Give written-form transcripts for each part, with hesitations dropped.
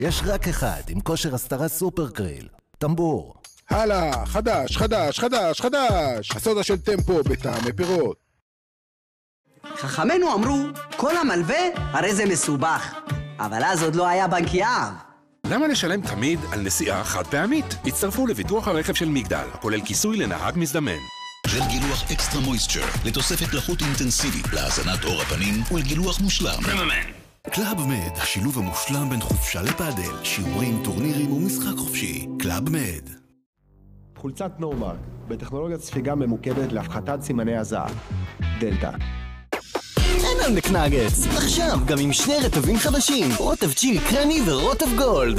יש רק אחד עם כושר הסתרה סופר קריל, טמבור. הלאה, חדש, חדש, חדש, חדש. הסודה של טמפו בטעמי פירות. חכמינו אמרו, כל המלווה הרי זה מסובך. אבל אז עוד לא היה בנק יהב. למה לשלם תמיד על נסיעה חד פעמית? הצטרפו לביטוח הרכב של מגדל, כולל כיסוי לנהג מזדמן. ג'ל גילוח אקסטרה מויסצ'ר, לתוספת לחות אינטנסיבית, להזנת עור הפנים ולגילוח מושלם. קלאב מד, השילוב המושלם בין חופשה לפאדל, שיעורים, טורנירים ומשחק חופשי. קלאב מד. חולצת נורמרק, בטכנולוגיית ספיגה ממוקדת להפחתת סימני הזהב. דלטה. אין עמק נאגץ, עכשיו גם עם שני רטבים חדשים, רוטב צ'ילי קרני ורוטב גולד.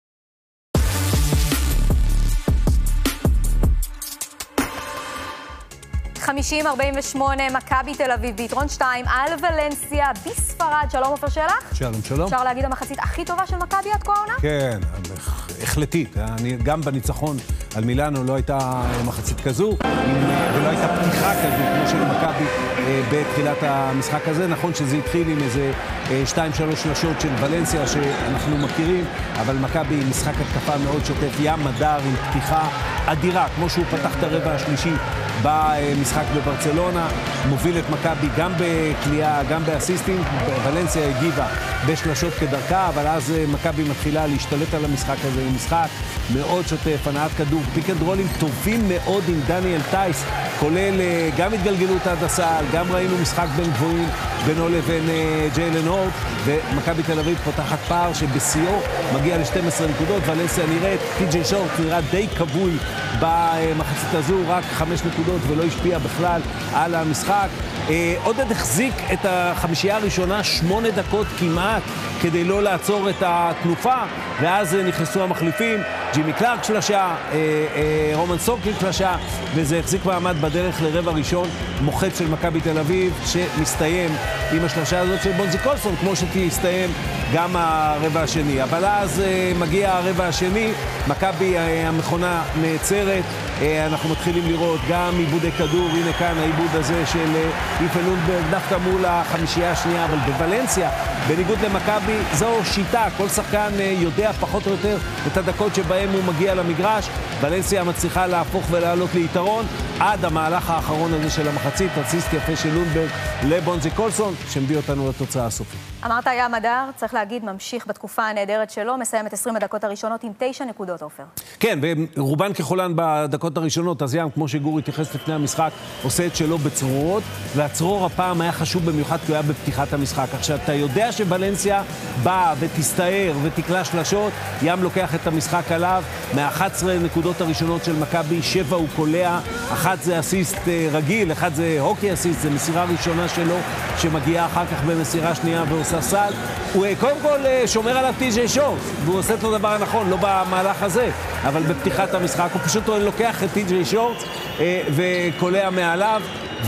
חמישים 48, מכבי תל אביב ביתרון 2 על ולנסיה בספרד. שלום עופר שלח. שלום, שלום. אפשר להגיד המחצית הכי טובה של מכבי עד כה העונה? כן, החלטית. גם בניצחון על מילאנו לא הייתה מחצית כזו, ולא הייתה פתיחה כזו כמו של מכבי בתחילת המשחק הזה. נכון שזה התחיל עם איזה 2-3 שלשות של ולנסיה שאנחנו מכירים, אבל מכבי משחק התקפה מאוד שוטף, ים מדר עם פתיחה אדירה, כמו שהוא פתח את הרבע השלישי במשחק בברצלונה, מוביל את מכבי גם בקליעה, גם באסיסטים. ולנסיה הגיבה בשלשות כדרכה, אבל אז מכבי מתחילה להשתלט על המשחק הזה, עם משחק מאוד שוטף, הנעת כדור, פיק אנד רולים טובים מאוד עם דניאל טייס, כולל גם התגלגלות עד הסל, גם ראינו משחק בין גבוהים בינו לבין ג'יילן הורט, ומכבי תל אביב פותחת פער שבשיאו מגיע ל-12 נקודות. ולנסיה נראית, טי.ג'יי שורט נראה די כבוי במחצית הזו, רק 5 נקודות ולא השפיע בכלל על המשחק. עודד החזיק את החמישייה הראשונה 8 דקות כמעט כדי לא לעצור את התנופה, ואז נכנסו המחליפים, ג'ימי קלארק שלשה, רומן סורקין שלשה, וזה החזיק מעמד בדרך לרבע ראשון מוחץ של מכבי תל אביב, שמסתיים עם השלשה הזאת של בונזי קולסון, כמו שתסתיים גם הרבע השני. אבל אז מגיע הרבע השני, מכבי המכונה נעצרת, אנחנו מתחילים לראות גם עיבודי כדור, הנה כאן העיבוד הזה של איפה לונדברג דווקא מול החמישייה השנייה. אבל בוולנסיה, בניגוד למכבי, זו שיטה, כל שחקן יודע פחות או יותר את הדקות שבהם הוא מגיע למגרש. ולנסיה מצליחה להפוך ולעלות ליתרון עד המהלך האחרון הזה של המחצית, אסיסט יפה של לונדברג לבונזי קולסון, שמביא אותנו לתוצאה הסופית. אמרת ים מדר, צריך להגיד, ממשיך בתקופה הנהדרת שלו, מסיים את 20 הדקות הראשונות עם 9 נקודות, עופר. כן, ורובן כחולן בדקות הראשונות, אז ים, כמו שגור התייחס לפני המשחק, עושה את שלו בצרורות, והצרור הפעם היה חשוב במיוחד כי הוא היה בפתיחת המשחק. עכשיו, אתה יודע שוולנסיה באה ותסתער ותקלה שלשות, ים לוקח את המשחק עליו, מה-11 נקודות הראשונות של מכבי, 7 הוא קולע, אחד זה אסיסט רגיל, אחד זה הוקי אסיסט, זה מסירה ראשונה שלו, שמגיעה אחר כך במסירה שנייה ועושה סל. הוא קודם כל שומר עליו טי.ג'יי שורט, והוא עושה את הדבר הנכון, לא במהלך הזה, אבל בפתיחת המשחק הוא פשוט לוקח את טי.ג'יי שורט וקולע מעליו,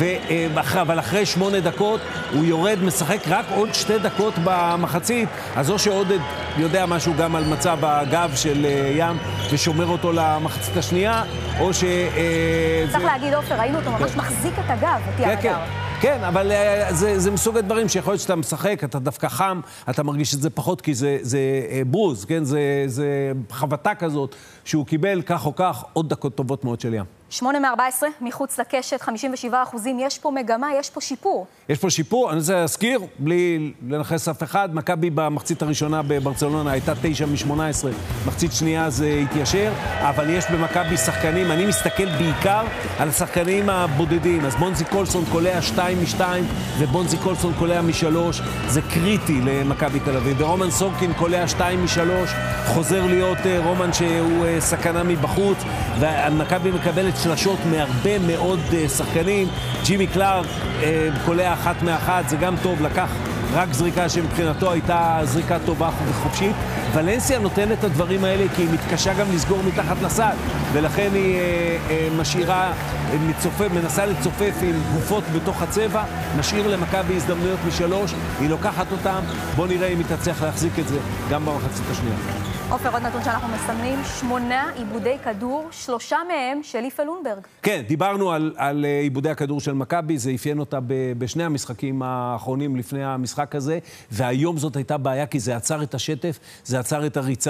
אבל אחרי 8 דקות הוא יורד, משחק רק עוד 2 דקות במחצית, אז או שעודד יודע משהו גם על מצב הגב של ים ושומר אותו למחצית השנייה, או ש... צריך להגיד, עופר, ראינו אותו ממש מחזיק את הגב, את ים מדר. כן, אבל זה מסוג הדברים שיכול להיות שאתה משחק, אתה דווקא חם, אתה מרגיש את זה פחות, כי זה ברוז, כן? זה חבטה כזאת שהוא קיבל כך או כך עוד דקות טובות מאוד של ים. 8 מ-14, מחוץ לקשת, 57%. יש פה מגמה, יש פה שיפור. יש פה שיפור, אני רוצה להזכיר, בלי לנחס אף אחד, מכבי במחצית הראשונה בברצלונה הייתה 9 מ-18, מחצית שנייה זה התיישר, אבל יש במכבי שחקנים, אני מסתכל בעיקר על השחקנים הבודדים, אז בונזי קולסון קולע 2 מ-2, ובונזי קולסון קולע מ-3, זה קריטי למכבי תל אביב, ורומן סורקין קולע 2 מ-3, חוזר להיות רומן שהוא סכנה מבחוץ, ומכבי מקבלת שלשות מהרבה מאוד שחקנים. ג'ימי קלארק קולע 1 מ-1, זה גם טוב, לקח רק זריקה שמבחינתו הייתה זריקה טובה וחופשית. ולנסיה נותנת את הדברים האלה כי היא מתקשה גם לסגור מתחת לסל, ולכן היא משאירה, מנסה לצופף עם גופות בתוך הצבע, משאיר למכבי הזדמנויות מ-3, היא לוקחת אותם, בוא נראה אם היא תצליח להחזיק את זה גם במחצית השנייה. עופר, עוד נתון שאנחנו מסמנים, 8 עיבודי כדור, 3 מהם של ליפה לונברג. כן, דיברנו על עיבודי הכדור של מכבי, זה אפיין אותה בשני המשחקים האחרונים לפני המשחק הזה, והיום זאת הייתה בעיה כי זה עצר את השטף, זה עצר את הריצה.